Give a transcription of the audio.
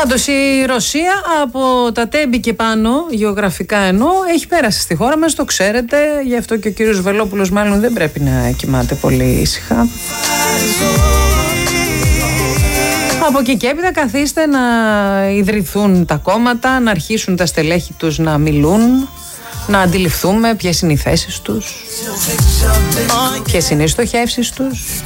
Πάντως η Ρωσία από τα Τέμπη και πάνω, γεωγραφικά εννοώ, έχει πέρασει στη χώρα μας, το ξέρετε. Γι' αυτό και ο κύριος Βελόπουλος μάλλον δεν πρέπει να κοιμάται πολύ ήσυχα. Από εκεί και έπειτα καθίστε να ιδρυθούν τα κόμματα, να αρχίσουν τα στελέχη τους να μιλούν, να αντιληφθούμε ποιες είναι οι θέσεις τους, ποιες είναι οι στοχεύσεις τους.